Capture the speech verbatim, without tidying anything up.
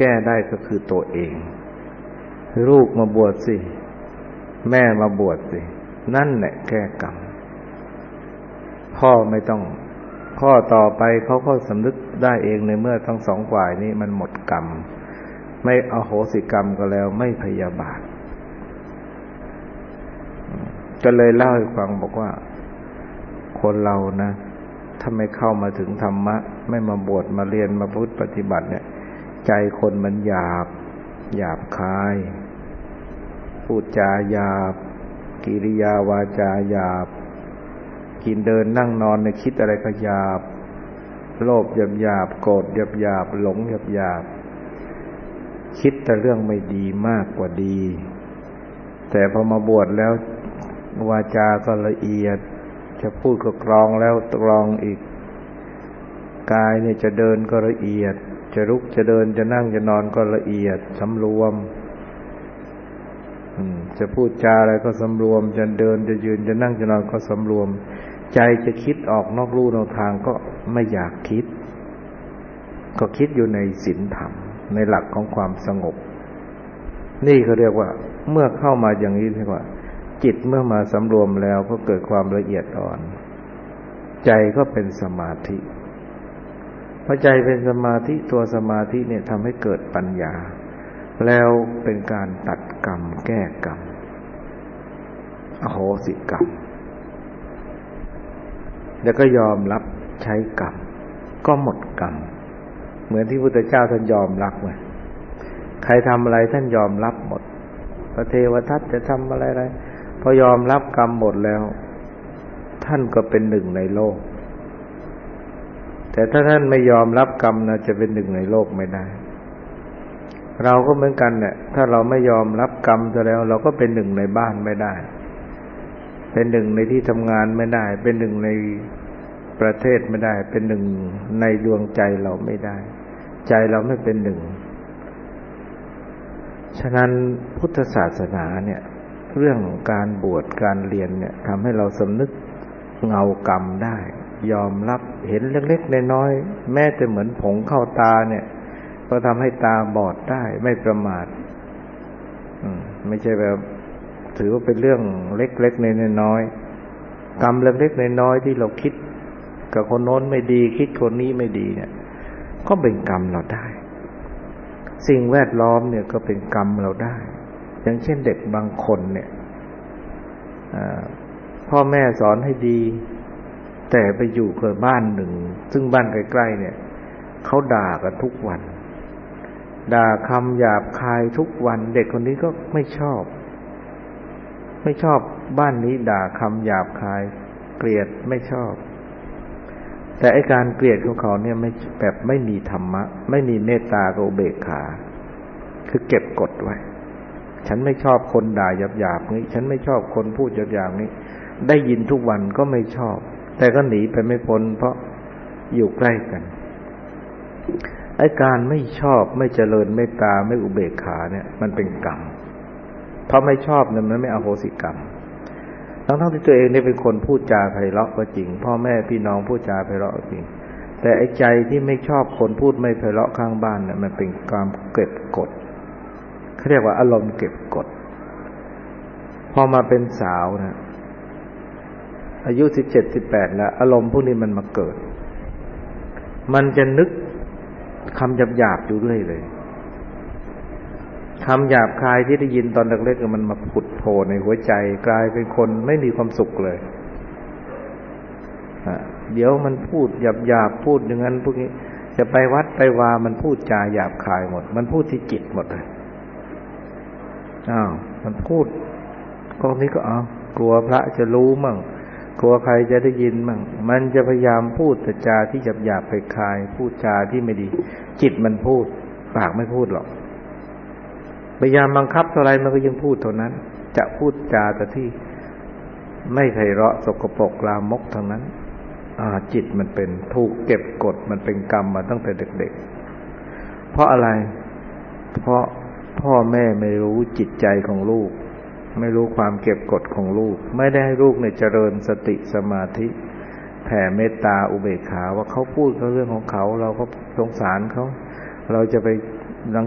ก้ได้ก็คือตัวเองลูกมาบวชสิแม่มาบวชสินั่นแหละแก้กรรมพ่อไม่ต้องพ่อต่อไปเขาก็สำนึกได้เองในเมื่อทั้งสองฝ่ายนี้มันหมดกรรมไม่อโหสิกรรมก็แล้วไม่พยาบาทก็เลยเล่าให้ฟังบอกว่าคนเรานะถ้าไม่เข้ามาถึงธรรมะไม่มาบวชมาเรียนมาพุทธปฏิบัติเนี่ยใจคนมันหยาบหยาบคายพูดจาหยาบกิริยาวาจาหยาบกินเดินนั่งนอนในคิดอะไรก็หยาบโลภหยาบหยาบโกรธหยาบหยาบหลงหยาบหยาบคิดแต่เรื่องไม่ดีมากกว่าดีแต่พอมาบวชแล้ววาจาก็ละเอียดจะพูดก็กรองแล้วกรองอีกกายเนี่ยจะเดินก็ละเอียดจะลุกจะเดินจะนั่งจะนอนก็ละเอียดสำรวมจะพูดจาอะไรก็สำรวมจะเดินจะยืนจะนั่งจะนอนก็สำรวมใจจะคิดออกนอกลู่นอกทางก็ไม่อยากคิดก็คิดอยู่ในศีลธรรมในหลักของความสงบนี่เขาเรียกว่าเมื่อเข้ามาอย่างนี้เรียกว่าจิตเมื่อมาสำรวมแล้วก็เกิดความละเอียดอ่อนใจก็เป็นสมาธิพอใจเป็นสมาธิตัวสมาธิเนี่ยทำให้เกิดปัญญาแล้วเป็นการตัดกรรมแก้กรรมอโหสิกรรมแล้วก็ยอมรับใช้กรรมก็หมดกรรมเหมือนที่พุทธเจ้าท่านยอมรับไงใครทำอะไรท่านยอมรับหมดพระเทวทัตจะทำอะไรอะไรพอยอมรับกรรมหมดแล้วท่านก็เป็นหนึ่งในโลกแต่ถ้าท่านไม่ยอมรับกรรมนะจะเป็นหนึ่งในโลกไม่ได้เราก็เหมือนกันเนี่ยถ้าเราไม่ยอมรับกรรมซะแล้วเราก็เป็นหนึ่งในบ้านไม่ได้เป็นหนึ่งในที่ทำงานไม่ได้เป็นหนึ่งในประเทศไม่ได้เป็นหนึ่งในดวงใจเราไม่ได้ใจเราไม่เป็นหนึ่งฉะนั้นพุทธศาสนาเนี่ยเรื่องของการบวชการเรียนเนี่ยทำให้เราสำนึกเงากรรมได้ยอมรับเห็นเล็กๆน้อยๆแม้แต่เหมือนผงเข้าตาเนี่ยก็ทำให้ตาบอดได้ไม่ประมาทไม่ใช่แบบถือว่าเป็นเรื่องเล็กๆน้อยๆกรรมเล็กๆน้อยๆที่เราคิดกับคนโน้นไม่ดีคิดคนนี้ไม่ดีเนี่ยก็เป็นกรรมเราได้สิ่งแวดล้อมเนี่ยก็เป็นกรรมเราได้อย่างเช่นเด็กบางคนเนี่ยพ่อแม่สอนให้ดีแต่ไปอยู่กับบ้านหนึ่งซึ่งบ้านใกล้ๆเนี่ยเขาด่ากันทุกวันด่าคำหยาบคายทุกวันเด็กคนนี้ก็ไม่ชอบไม่ชอบบ้านนี้ด่าคำหยาบคายเกลียดไม่ชอบแต่ไอ้การเกลียดของเขาเนี่ยไม่แบบไม่มีธรรมะไม่มีเมตตากับอุเบกขาคือเก็บกดไว้ฉันไม่ชอบคนด่าหยาบๆนี้ฉันไม่ชอบคนพูดหยาบๆนี้ได้ยินทุกวันก็ไม่ชอบแต่ก็หนีไปไม่พ้นเพราะอยู่ใกล้กันไอ้การไม่ชอบไม่เจริญเมตตาไม่อุเบกขาเนี่ยมันเป็นกรรมเพราะไม่ชอบเนี่ยมันไม่อโหสิกรรมทั้งๆที่ตัวเองเนี่ยเป็นคนพูดจาไพเราะก็จริงพ่อแม่พี่น้องพูดจาไพเราะก็จริงแต่ไอ้ใจที่ไม่ชอบคนพูดไม่ไพเราะข้างบ้านเนี่ยมันเป็นความเก็บกดเขาเรียกว่าอารมณ์เก็บกดพอมาเป็นสาวนะอายุสิบเจ็ด สิบแปดแล้วอารมณ์พวกนี้มันมาเกิดมันจะนึกคำหยาบๆอยู่เรื่อยเลยคำหยาบคายที่ได้ยินตอนเล็กๆมันมาผุดโผล่ในหัวใจกลายเป็นคนไม่มีความสุขเลยเดี๋ยวมันพูดหยาบๆพูดอย่างนั้นพวกนี้จะไปวัดไปวามันพูดจาหยาบคายหมดมันพูดที่จิตหมดเลยอ้าวมันพูดกองนี้ก็อ้าวกลัวพระจะรู้มั่งกลัวใครจะได้ยินมั่งมันจะพยายามพูดแต่จาที่หยาบๆไปคายพูดจาที่ไม่ดีจิตมันพูดปากไม่พูดหรอกพยายามบังคับเท่าไรมันก็ยังพูดเท่านั้นจะพูดจาแต่ที่ไม่ไพเราะสกปรกลามกทั้งนั้นอ่าจิตมันเป็นถูกเก็บกดมันเป็นกรรมมาตั้งแต่เด็กๆเพราะอะไรเพราะพ่อแม่ไม่รู้จิตใจของลูกไม่รู้ความเก็บกดของลูกไม่ได้ให้ลูกเนี่ยเจริญสติสมาธิแผ่เมตตาอุเบกขาว่าเขาพูดเขาเรื่องของเขาเราก็สงสารเขาเราจะไป